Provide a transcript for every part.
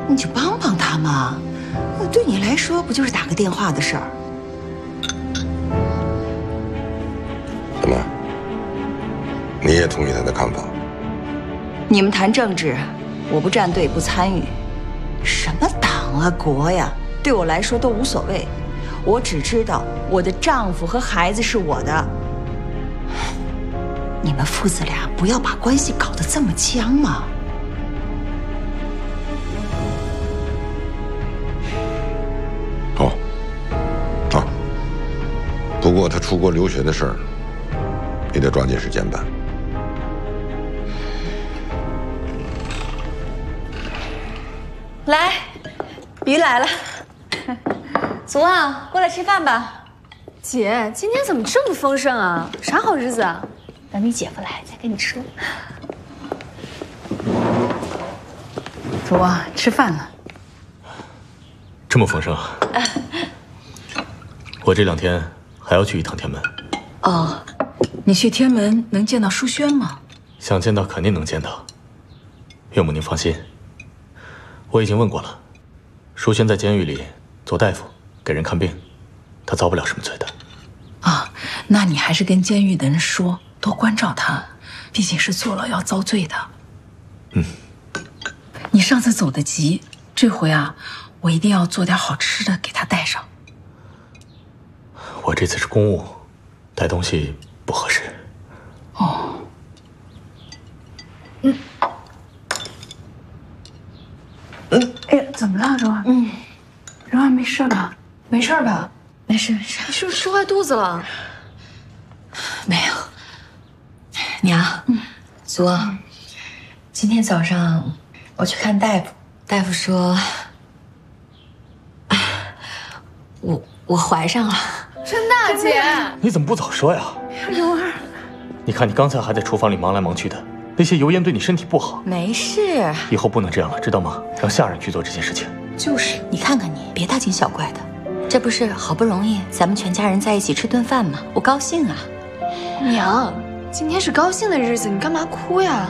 你就帮帮他嘛，对你来说不就是打个电话的事儿？ 怎么？你也同意他的看法？ 你们谈政治，我不站队不参与，什么党啊国呀，对我来说都无所谓。我只知道我的丈夫和孩子是我的。你们父子俩不要把关系搞得这么僵嘛。 好，啊，不过他出国留学的事儿，你得抓紧时间办。 来，鱼来了，祖旺，过来吃饭吧。 姐，今天怎么这么丰盛啊？啥好日子啊？ 等你姐夫来再跟你说。 祖旺，吃饭了。 这么丰盛啊！我这2天还要去一趟天门。 哦，你去天门能见到淑轩吗？ 想见到肯定能见到。岳母您放心，我已经问过了，淑轩在监狱里做大夫，给人看病，她遭不了什么罪的。 啊，那你还是跟监狱的人说，多关照他，毕竟是坐牢要遭罪的。 嗯。 你上次走得急，这回啊，我一定要做点好吃的给他带上。 我这次是公务，带东西不合适。 哦。哎呀，怎么了，柔儿？柔儿没事吧？ 没事吧？ 没事没事。 你是不是吃坏肚子了？ 没有。娘，祖旺，今天早上我去看大夫，大夫说，我怀上了。 真的，姐？ 你怎么不早说呀？ 柔儿， 你看你刚才还在厨房里忙来忙去的，那些油烟对你身体不好。 没事， 以后不能这样了，知道吗？让下人去做这些事情。 就是，你看看你，别大惊小怪的。这不是好不容易咱们全家人在一起吃顿饭吗？我高兴啊。 娘，今天是高兴的日子，你干嘛哭呀？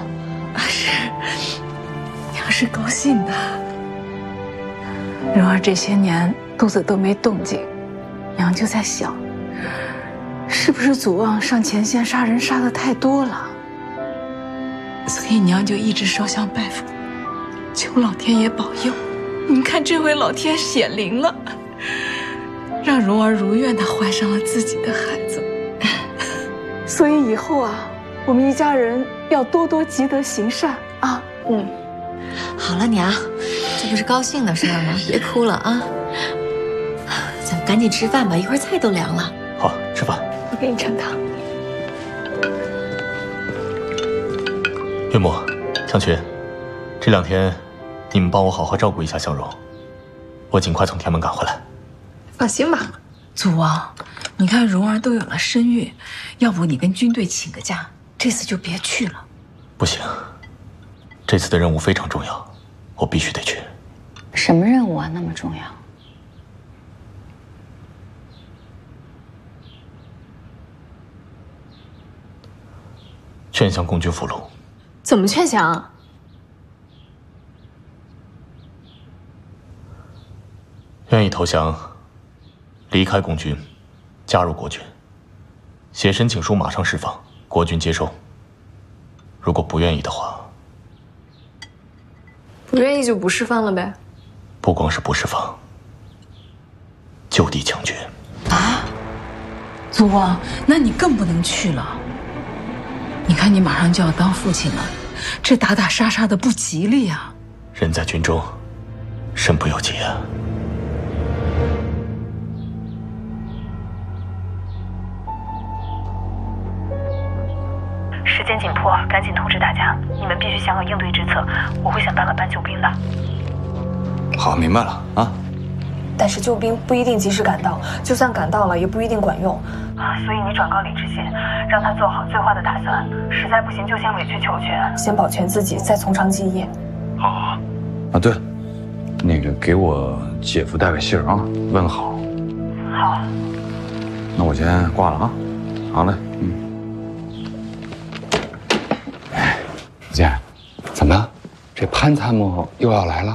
娘是高兴的。柔儿这些年肚子都没动静，娘就在想，是不是祖旺上前线杀人杀得太多了？所以娘就一直烧香拜佛，求老天爷保佑。你看这回老天显灵了，让蓉儿如愿地怀上了自己的孩子。所以以后啊，我们一家人要多多积德行善啊。 好了，娘，这不是高兴的事儿吗？别哭了啊！咱们赶紧吃饭吧，一会儿菜都凉了。 好，吃饭。 我给你盛汤。 岳母，向群，这2天你们帮我好好照顾一下向荣，我尽快从天门赶回来。 放心吧， 祖旺，你看蓉儿都有了身孕，要不你跟军队请个假，这次就别去了。 不行，这次的任务非常重要，我必须得去。 什么任务啊，那么重要？ 劝降共军俘虏。 怎么劝降？ 愿意投降，离开共军，加入国军，写申请书马上释放，国军接收。如果不愿意的话， 不愿意就不释放了呗。 不光是不释放，就地枪决。 啊，祖旺，那你更不能去了。你看你马上就要当父亲了，这打打杀杀的不吉利啊。 人在军中，身不由己啊。 时间紧迫，赶紧通知大家，你们必须想好应对之策，我会想办法搬救兵的。 好，明白了啊。 但是救兵不一定及时赶到，就算赶到了，也不一定管用啊。所以你转告李知县，让他做好最坏的打算，实在不行就先委曲求全，先保全自己，再从长计议。 好。啊，对了，那个给我姐夫带个信儿啊，问好。 好。 那我先挂了啊。好嘞，哎，姐，怎么了？这潘参谋又要来了？